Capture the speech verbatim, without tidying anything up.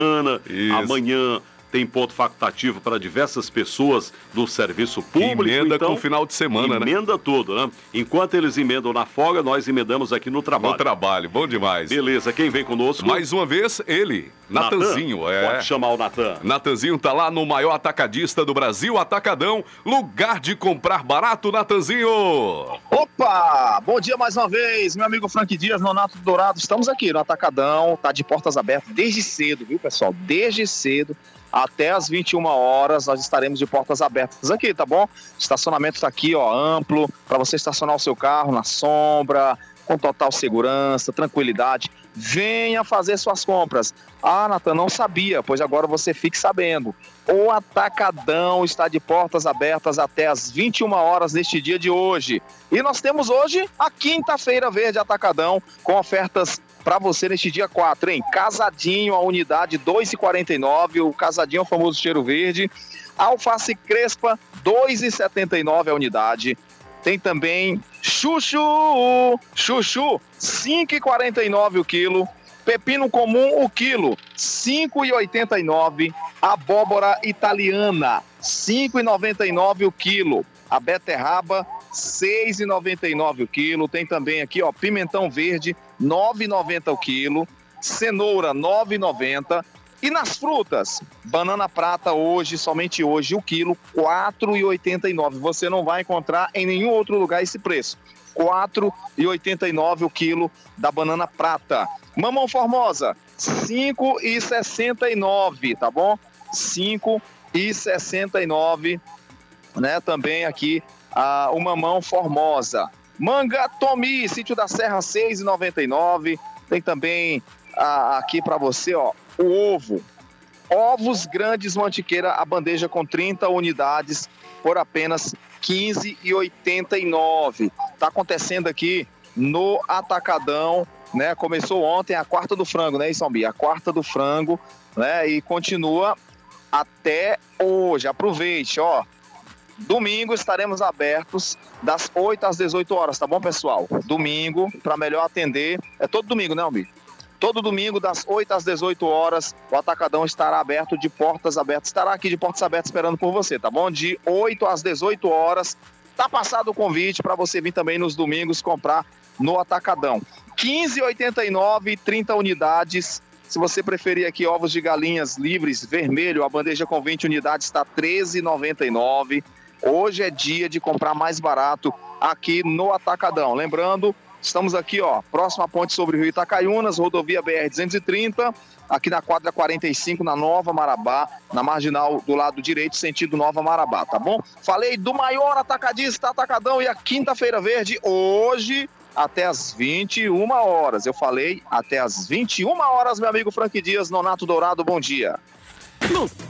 Isso. Amanhã tem ponto facultativo para diversas pessoas do serviço público. Emenda então, com o final de semana, emenda né? Emenda tudo, né? Enquanto eles emendam na folga, nós emendamos aqui no trabalho. No trabalho, bom demais. Beleza, quem vem conosco? Mais uma vez, ele, Natanzinho. Natan? É. Pode chamar o Natan. Natanzinho tá lá no maior atacadista do Brasil, Atacadão. Lugar de comprar barato, Natanzinho. Opa! Bom dia mais uma vez, meu amigo Frank Dias, Nonato Dourado. Estamos aqui no Atacadão, tá de portas abertas desde cedo, viu, pessoal? Desde cedo. Até às vinte e uma horas nós estaremos de portas abertas aqui, tá bom? O estacionamento está aqui, ó, amplo, para você estacionar o seu carro na sombra, com total segurança, tranquilidade. Venha fazer suas compras. Ah, Natan, não sabia, pois agora você fique sabendo. O Atacadão está de portas abertas até às vinte e uma horas neste dia de hoje. E nós temos hoje a Quinta-feira Verde Atacadão, com ofertas para você neste dia quatro, hein? Casadinho, a unidade dois reais e quarenta e nove centavos, o casadinho é o famoso cheiro verde. Alface crespa, dois reais e setenta e nove centavos a unidade. Tem também chuchu, chuchu, cinco reais e quarenta e nove centavos o quilo. Pepino comum, o quilo, cinco reais e oitenta e nove centavos. Abóbora italiana, cinco reais e noventa e nove centavos o quilo. A beterraba, seis reais e noventa e nove centavos o quilo. Tem também aqui, ó, pimentão verde, nove reais e noventa centavos o quilo. Cenoura, nove reais e noventa centavos. E nas frutas, banana prata hoje, somente hoje, o quilo, quatro reais e oitenta e nove centavos. Você não vai encontrar em nenhum outro lugar esse preço. quatro reais e oitenta e nove centavos o quilo da banana prata. Mamão formosa, cinco reais e sessenta e nove centavos, tá bom? cinco reais e sessenta e nove centavos, né? Também aqui ah, o mamão formosa. Manga Tomi, Sítio da Serra, seis reais e noventa e nove centavos. Tem também ah, aqui para você, ó, o ovo. Ovos grandes mantiqueira, a bandeja com trinta unidades por apenas quinze reais e oitenta e nove centavos. Tá acontecendo aqui no Atacadão, né? Começou ontem a quarta do frango, né, Isombi? A quarta do frango, né? E continua até hoje. Aproveite, ó. Domingo estaremos abertos das oito às dezoito horas, tá bom, pessoal? Domingo, para melhor atender. É todo domingo, né, Almir? Todo domingo, das oito às dezoito horas, o Atacadão estará aberto, de portas abertas. Estará aqui de portas abertas esperando por você, tá bom? De oito às dezoito horas. Tá passado o convite para você vir também nos domingos comprar no Atacadão. quinze reais e oitenta e nove centavos, trinta unidades. Se você preferir aqui ovos de galinhas livres, vermelho, a bandeja com vinte unidades está treze reais e noventa e nove centavos. Hoje é dia de comprar mais barato aqui no Atacadão. Lembrando, estamos aqui, ó, próximo à ponte sobre o Rio Itacaiunas, rodovia B R duzentos e trinta, aqui na quadra quarenta e cinco, na Nova Marabá, na marginal do lado direito, sentido Nova Marabá, tá bom? Falei do maior atacadista Atacadão e a Quinta-feira Verde, hoje, até às vinte e uma horas. Eu falei até às vinte e uma horas, meu amigo Frank Dias, Nonato Dourado, bom dia.